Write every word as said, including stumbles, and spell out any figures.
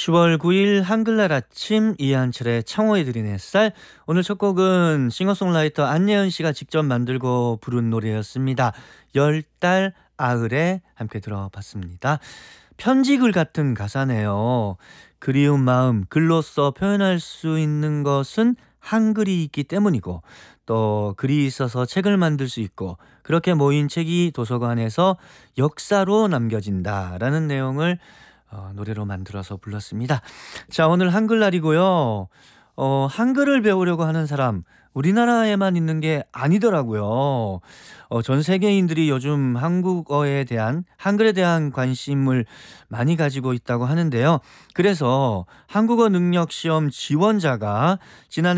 시월 구일 한글날 아침 이한철의 창호에 드린 햇살. 오늘 첫 곡은 싱어송라이터 안예은 씨가 직접 만들고 부른 노래였습니다. 열 달 아을에 함께 들어봤습니다. 편지글 같은 가사네요. 그리운 마음 글로써 표현할 수 있는 것은 한글이 있기 때문이고, 또 글이 있어서 책을 만들 수 있고, 그렇게 모인 책이 도서관에서 역사로 남겨진다라는 내용을 어, 노래로 만들어서 불렀습니다. 자, 오늘 한글날이고요. 어, 한글을 배우려고 하는 사람 우리나라에만 있는 게 아니더라고요. 어, 전 세계인들이 요즘 한국어에 대한, 한글에 대한 관심을 많이 가지고 있다고 하는데요. 그래서 한국어 능력 시험 지원자가 지난해